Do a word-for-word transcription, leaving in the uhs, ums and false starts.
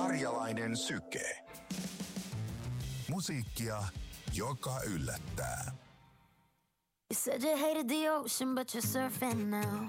Karjalainen syke. Musiikkia, joka yllättää. You said you hated the ocean, but you're surfing now.